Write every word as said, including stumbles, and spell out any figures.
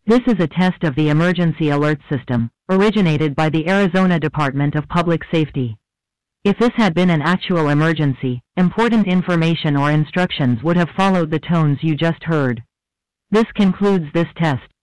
This is a test of the emergency alert system, originated by the Arizona Department of Public Safety. If this had been an actual emergency, important information or instructions would have followed the tones you just heard. This concludes this test.